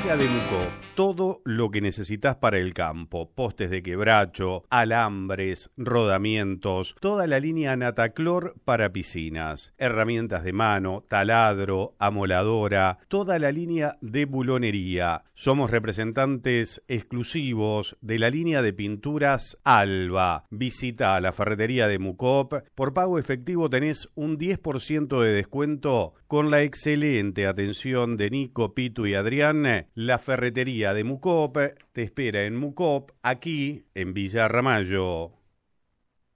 Ferretería de Mucop, todo lo que necesitas para el campo, postes de quebracho, alambres, rodamientos, toda la línea Nataclor para piscinas, herramientas de mano, taladro, amoladora, toda la línea de bulonería. Somos representantes exclusivos de la línea de pinturas Alba. Visita a la Ferretería de Mucop, por pago efectivo tenés un 10% de descuento con la excelente atención de Nico, Pitu y Adrián. La Ferretería de Mucop te espera en Mucop, aquí en Villa Ramallo.